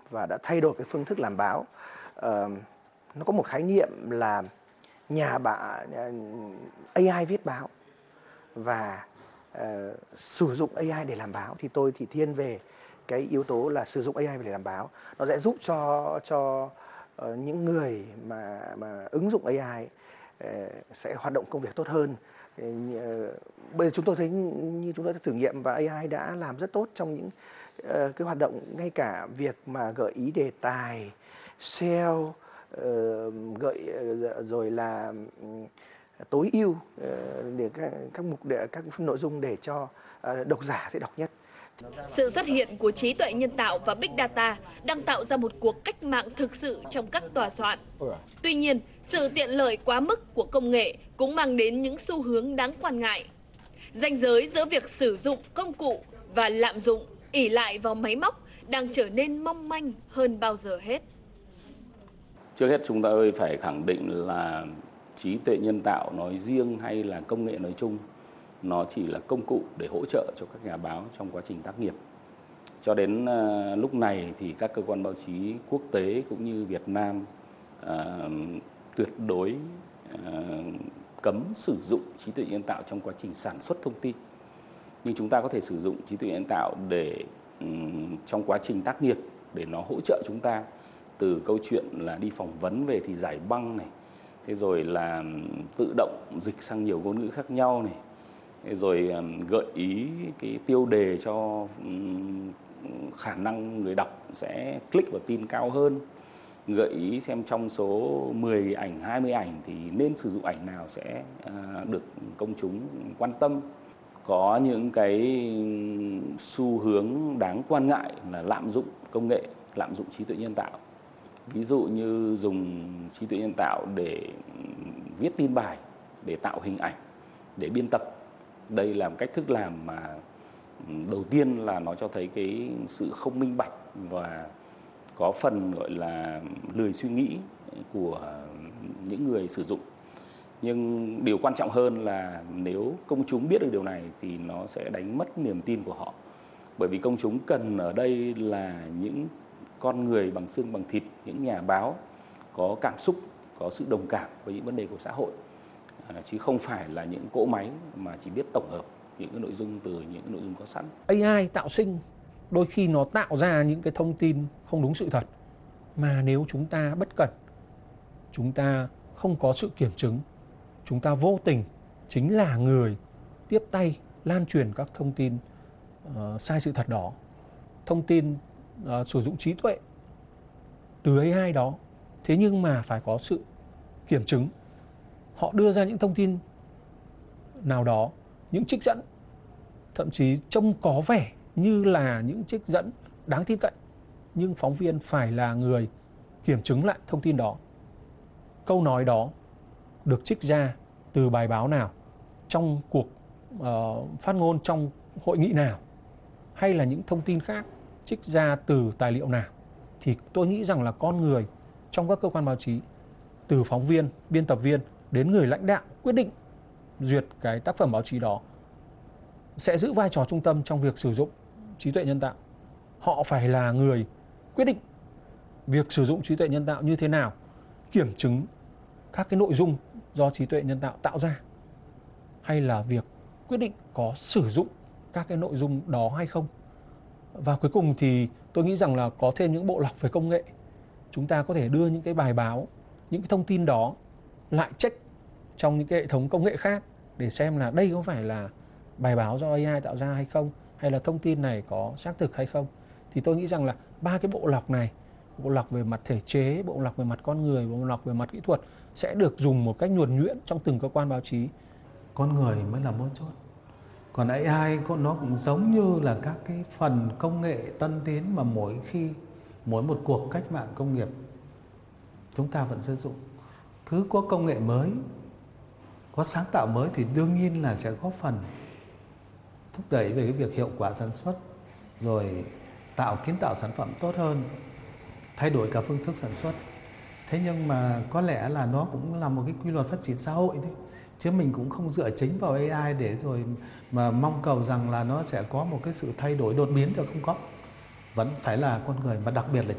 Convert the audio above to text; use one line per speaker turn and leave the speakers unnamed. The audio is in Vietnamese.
và đã thay đổi cái phương thức làm báo. Nó có một khái niệm là AI viết báo và sử dụng AI để làm báo, thì tôi thì thiên về cái yếu tố là sử dụng AI để làm báo. Nó sẽ giúp cho những người mà ứng dụng AI sẽ hoạt động công việc tốt hơn. Bây giờ chúng tôi thấy như chúng tôi đã thử nghiệm và AI đã làm rất tốt trong những cái hoạt động, ngay cả việc mà gợi ý đề tài, SEO, rồi là tối ưu để các nội dung để cho độc giả dễ đọc nhất.
Sự xuất hiện của trí tuệ nhân tạo và Big Data đang tạo ra một cuộc cách mạng thực sự trong các tòa soạn. Tuy nhiên, sự tiện lợi quá mức của công nghệ cũng mang đến những xu hướng đáng quan ngại. Ranh giới giữa việc sử dụng công cụ và lạm dụng, ỷ lại vào máy móc đang trở nên mong manh hơn bao giờ hết.
Trước hết chúng ta phải khẳng định là trí tuệ nhân tạo nói riêng hay là công nghệ nói chung, nó chỉ là công cụ để hỗ trợ cho các nhà báo trong quá trình tác nghiệp. Cho đến lúc này thì các cơ quan báo chí quốc tế cũng như Việt Nam tuyệt đối cấm sử dụng trí tuệ nhân tạo trong quá trình sản xuất thông tin. Nhưng chúng ta có thể sử dụng trí tuệ nhân tạo để trong quá trình tác nghiệp để nó hỗ trợ chúng ta, từ câu chuyện là đi phỏng vấn về thì giải băng này, thế rồi là tự động dịch sang nhiều ngôn ngữ khác nhau này, thế rồi gợi ý cái tiêu đề cho khả năng người đọc sẽ click vào tin cao hơn, gợi ý xem trong số 10 ảnh, 20 ảnh thì nên sử dụng ảnh nào sẽ được công chúng quan tâm. Có những cái xu hướng đáng quan ngại là lạm dụng công nghệ, lạm dụng trí tuệ nhân tạo. Ví dụ như dùng trí tuệ nhân tạo để viết tin bài, để tạo hình ảnh, để biên tập. Đây là một cách thức làm mà đầu tiên là nó cho thấy cái sự không minh bạch và có phần gọi là lười suy nghĩ của những người sử dụng. Nhưng điều quan trọng hơn là nếu công chúng biết được điều này thì nó sẽ đánh mất niềm tin của họ. Bởi vì công chúng cần ở đây là những con người bằng xương bằng thịt, những nhà báo có cảm xúc, có sự đồng cảm với những vấn đề của xã hội, chứ không phải là những cỗ máy mà chỉ biết tổng hợp những cái nội dung từ những cái nội dung có sẵn.
AI tạo sinh đôi khi nó tạo ra những cái thông tin không đúng sự thật, mà nếu chúng ta bất cẩn, chúng ta không có sự kiểm chứng, chúng ta vô tình chính là người tiếp tay lan truyền các thông tin sai sự thật đó. Thông tin sử dụng trí tuệ từ AI đó, thế nhưng mà phải có sự kiểm chứng. Họ đưa ra những thông tin nào đó, những trích dẫn, thậm chí trông có vẻ như là những trích dẫn đáng tin cậy, nhưng phóng viên phải là người kiểm chứng lại thông tin đó. Câu nói đó được trích ra từ bài báo nào, trong cuộc phát ngôn trong hội nghị nào, hay là những thông tin khác trích ra từ tài liệu nào, thì tôi nghĩ rằng là con người trong các cơ quan báo chí, từ phóng viên, biên tập viên đến người lãnh đạo quyết định duyệt cái tác phẩm báo chí đó, sẽ giữ vai trò trung tâm trong việc sử dụng trí tuệ nhân tạo. Họ phải là người quyết định việc sử dụng trí tuệ nhân tạo như thế nào, kiểm chứng các cái nội dung do trí tuệ nhân tạo tạo ra, hay là việc quyết định có sử dụng các cái nội dung đó hay không. Và cuối cùng thì tôi nghĩ rằng là có thêm những bộ lọc về công nghệ. Chúng ta có thể đưa những cái bài báo, những cái thông tin đó lại check trong những cái hệ thống công nghệ khác để xem là đây có phải là bài báo do AI tạo ra hay không, hay là thông tin này có xác thực hay không. Thì tôi nghĩ rằng là ba cái bộ lọc này, bộ lọc về mặt thể chế, bộ lọc về mặt con người, bộ lọc về mặt kỹ thuật sẽ được dùng một cách nhuần nhuyễn trong từng cơ quan báo chí.
Con người mới là mấu chốt. Còn AI nó cũng giống như là các cái phần công nghệ tân tiến mà mỗi một cuộc cách mạng công nghiệp chúng ta vẫn sử dụng. Cứ có công nghệ mới, có sáng tạo mới thì đương nhiên là sẽ góp phần thúc đẩy về cái việc hiệu quả sản xuất, rồi kiến tạo sản phẩm tốt hơn, thay đổi cả phương thức sản xuất. Thế nhưng mà có lẽ là nó cũng là một cái quy luật phát triển xã hội thôi. Chứ mình cũng không dựa chính vào AI để rồi mà mong cầu rằng là nó sẽ có một cái sự thay đổi đột biến, được không có. Vẫn phải là con người, mà đặc biệt là